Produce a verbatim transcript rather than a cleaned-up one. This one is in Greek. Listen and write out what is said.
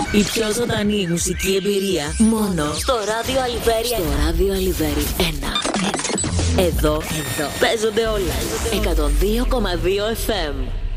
Η πιο ζωντανή μουσική εμπειρία μόνο στο ράδιο Αλιβέρι. Στο ράδιο Αλιβέρι ένα. Εδώ, εδώ παίζονται όλα. εκατόν δύο κόμμα δύο εφ εμ.